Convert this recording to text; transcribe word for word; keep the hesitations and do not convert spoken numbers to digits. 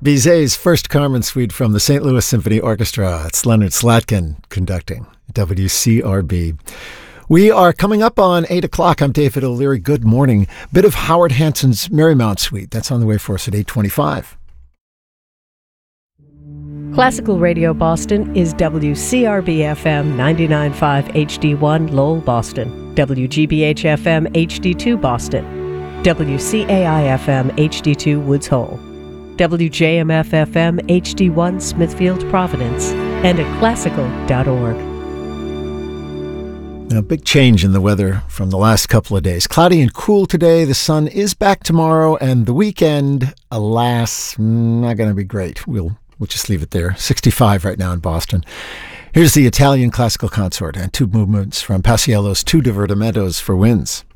Bizet's first Carmen Suite from the Saint Louis Symphony Orchestra. It's Leonard Slatkin conducting W C R B. We are coming up on eight o'clock. I'm David O'Leary. Good morning. Bit of Howard Hanson's Marymount Suite. That's on the way for us at eight twenty-five. Classical Radio Boston is W C R B F M ninety-nine point five H D one Lowell, Boston, W G B H F M H D two Boston, W C A I F M H D two Woods Hole, W J M F F M H D one Smithfield, Providence, and at classical dot org. A big change in the weather from the last couple of days. Cloudy and cool today. The sun is back tomorrow, and the weekend, alas, not going to be great. We'll we'll just leave it there. sixty-five right now in Boston. Here's the Italian classical consort and two movements from Paisiello's Two Divertimentos for winds.